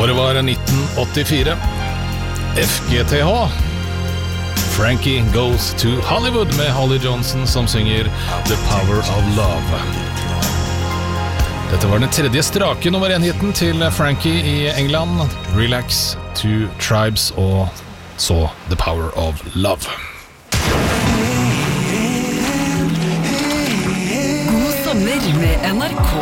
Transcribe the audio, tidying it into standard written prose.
Året var 1984. FGTH. Frankie Goes to Hollywood med Holly Johnson som synger The Power of Love. Dette var den tredje strake nummer 1-hitten til Frankie i England. Relax, Two Tribes og så The Power of Love. God sommer med NRK